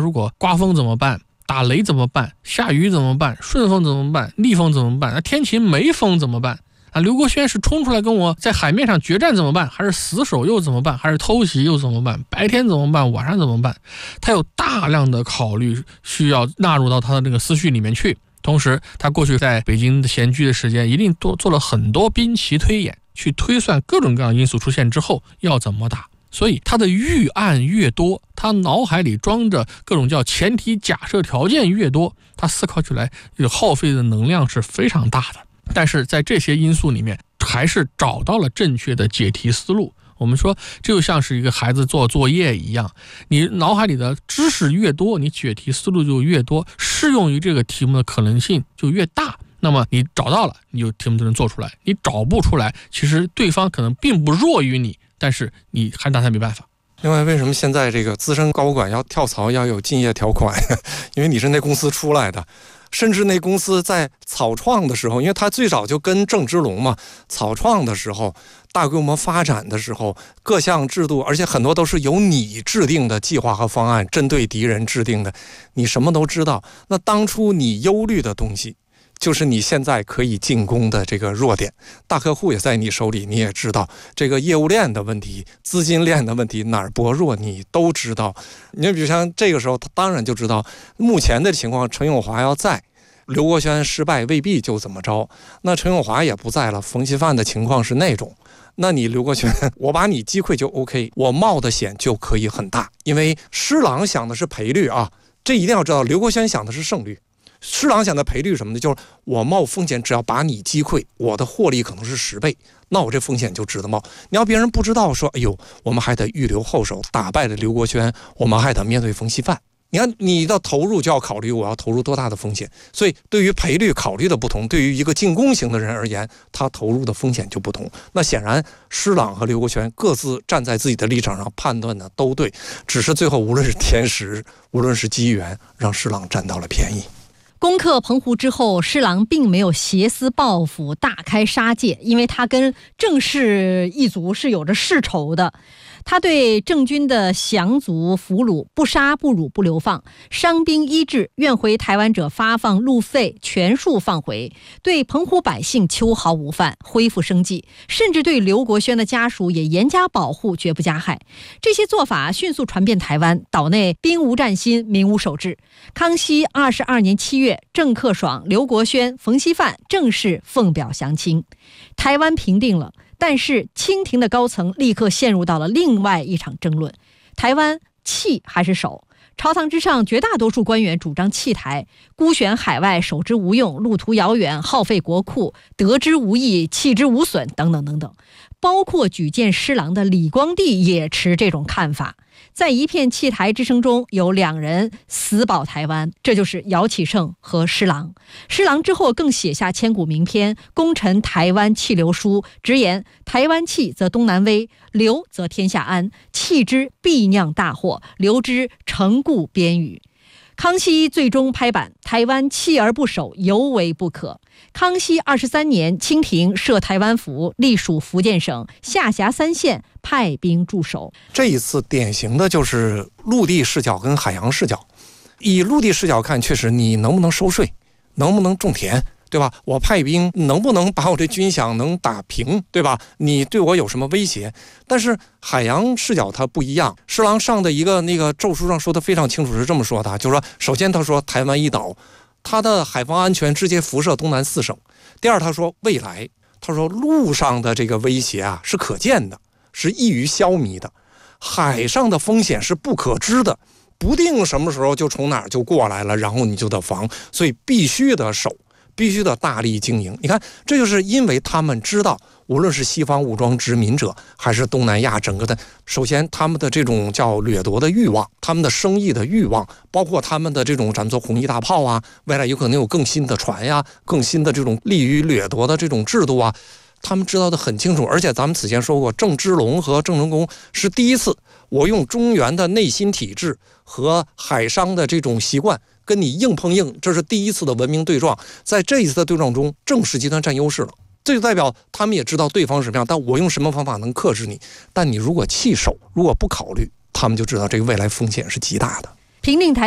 如果刮风怎么办？打雷怎么办？下雨怎么办？顺风怎么办？逆风怎么办？天气没风怎么办？刘国轩是冲出来跟我在海面上决战怎么办？还是死守又怎么办？还是偷袭又怎么办？白天怎么办？晚上怎么办？他有大量的考虑需要纳入到他的这个思绪里面去。同时他过去在北京闲居的时间一定做了很多兵棋推演，去推算各种各样因素出现之后要怎么打。所以他的预案越多，他脑海里装着各种叫前提假设条件越多，他思考起来耗费的能量是非常大的。但是在这些因素里面还是找到了正确的解题思路。我们说这就像是一个孩子做作业一样，你脑海里的知识越多，你解题思路就越多，适用于这个题目的可能性就越大。那么你找到了，你就题目就能做出来；你找不出来，其实对方可能并不弱于你，但是你还拿他没办法。 另外，为什么现在这个资深高管要跳槽要有竞业条款？因为你是那公司出来的，甚至那公司在草创的时候，因为他最早就跟郑芝龙嘛，草创的时候，大规模发展的时候，各项制度，而且很多都是由你制定的计划和方案，针对敌人制定的，你什么都知道。那当初你忧虑的东西，就是你现在可以进攻的这个弱点，大客户也在你手里，你也知道这个业务链的问题、资金链的问题，哪儿薄弱你都知道。你比如像这个时候，他当然就知道目前的情况，陈永华要在，刘国轩失败未必就怎么着，那陈永华也不在了，冯锡范的情况是那种，那你刘国轩，我把你击溃就 OK， 我冒的险就可以很大。因为施琅想的是赔率啊，这一定要知道，刘国轩想的是胜率。施琅想的赔率什么的，就是我冒风险，只要把你击溃，我的获利可能是10倍，那我这风险就值得冒。你要别人不知道说，哎呦，我们还得预留后手，打败了刘国轩，我们还得面对冯锡范。你看，你的投入就要考虑我要投入多大的风险，所以对于赔率考虑的不同，对于一个进攻型的人而言，他投入的风险就不同。那显然，施琅和刘国轩各自站在自己的立场上判断的都对，只是最后无论是天时，无论是机缘，让施琅占到了便宜。 攻克澎湖之后，施琅并没有挟私报复、大开杀戒，因为他跟郑氏一族是有着世仇的。他对郑军的降卒俘虏不杀不辱不流放，伤兵医治，愿回台湾者发放路费全数放回，对澎湖百姓秋毫无犯，恢复生计，甚至对刘国轩的家属也严加保护，绝不加害。这些做法迅速传遍台湾，岛内兵无战心，民无守志。康熙22年7月，郑克爽、刘国轩、冯锡范正式奉表降清，台湾平定了。但是清廷的高层立刻陷入到了另外一场争论，台湾弃还是守？朝堂之上，绝大多数官员主张弃台，孤悬海外，守之无用，路途遥远，耗费国库，得之无益，弃之无损，等等等等。包括举荐施琅的李光地也持这种看法。在一片弃台之声中，有2人死保台湾，这就是姚启圣和施琅。施琅之后更写下千古名篇《功臣台湾弃留书》，直言台湾弃则东南危，留则天下安，弃之必酿大祸，留之成故边隅。康熙最终拍板，台湾弃而不守，尤为不可。康熙23年，清廷设台湾府，隶属福建省，下辖3县，派兵驻守。 这一次典型的就是陆地视角跟海洋视角。以陆地视角看，确实你能不能收税，能不能种田，对吧？我派兵能不能把我这军饷能打平，对吧？你对我有什么威胁？但是海洋视角它不一样。施琅上的一个那个奏书上说的非常清楚，是这么说的，就是说，首先他说台湾一岛，它的海防安全直接辐射东南4省。第二，他说未来，他说陆上的这个威胁啊是可见的，是易于消弭的，海上的风险是不可知的，不定什么时候就从哪儿就过来了，然后你就得防，所以必须得守，必须得大力经营。你看，这就是因为他们知道，无论是西方武装殖民者，还是东南亚整个的，首先他们的这种叫掠夺的欲望，他们的生意的欲望，包括他们的这种咱们做红衣大炮啊，未来有可能有更新的船呀，更新的这种利于掠夺的这种制度啊，他们知道的很清楚。而且咱们此前说过，郑芝龙和郑成功是第一次，我用中原的内心体制和海商的这种习惯跟你硬碰硬，这是第一次的文明对撞。在这一次的对撞中，郑氏集团占优势了，这就代表他们也知道对方是什么样，但我用什么方法能克制你。但你如果弃守，如果不考虑，他们就知道这个未来风险是极大的。 平定台